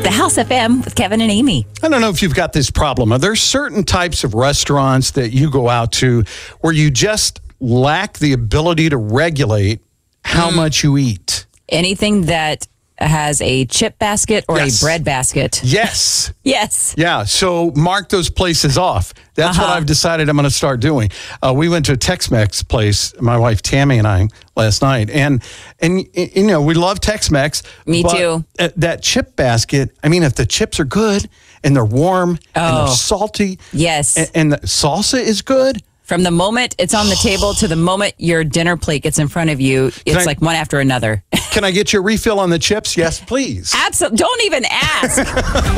The House FM with Kevin and Amy. I don't know if you've got this problem. Are there certain types of restaurants that you go out to where you just lack the ability to regulate how much you eat? Anything that has a chip basket or Yes. a bread basket. Yes. Yes. Yeah, so mark those places off. That's what I've decided I'm going to start doing. We went to a Tex-Mex place, my wife Tammy and I, last night. And you know, we love Tex-Mex. Me but too. That chip basket, I mean, if the chips are good and they're warm and they're Oh. salty. Yes. And the salsa is good. From the moment it's on the table to the moment your dinner plate gets in front of you, it's like one after another. Can I get you a refill on the chips? Yes, please. Absolutely. Don't even ask.